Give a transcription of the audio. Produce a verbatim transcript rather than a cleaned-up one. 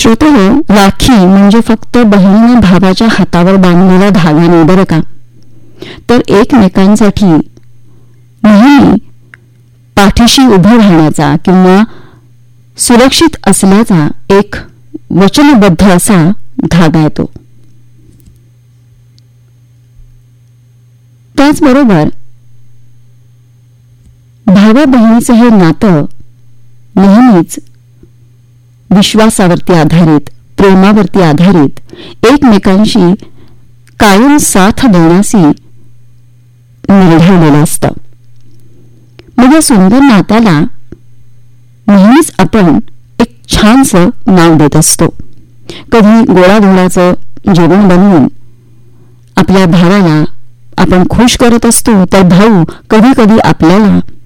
श्रोतेहो, राखी म्हणजे फक्त बहिणीने भावाच्या हातावर बांधलेला धागा नाही बरं का, तर एकमेकांसाठी नेहमी पाठीशी उभं राहण्याचा किंवा सुरक्षित असल्याचा एक वचनबद्ध असा धागा आहे तो. त्याचबरोबर भावा बहिणीचं हे नातं नेहमीच विश्वासावरती आधारित, प्रेमावरती आधारित, एकमेकांशी कायम साथ देण्याशी निर्ढवलेलं असतं. मग या सुंदर नात्याला नेहमीच आपण एक छानसं नाव देत असतो. कधी गोडाधोडाचं जेवण बनवून आपल्या भावाला आपण खुश करत असतो, तर भाऊ कधी कधी आपल्याला